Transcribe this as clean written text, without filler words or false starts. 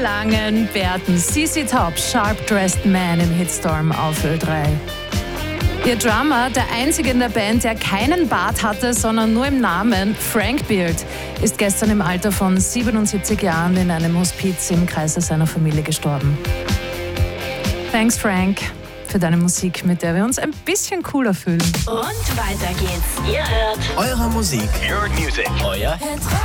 langen Bärten. CC Top, Sharp Dressed Man im Hitstorm auf Ö3. Ihr Drummer, der einzige in der Band, der keinen Bart hatte, sondern nur im Namen, Frank Beard, ist gestern im Alter von 77 Jahren in einem Hospiz im Kreise seiner Familie gestorben. Thanks, Frank, für deine Musik, mit der wir uns ein bisschen cooler fühlen. Und weiter geht's. Ihr hört Eure Musik. Your music. Euer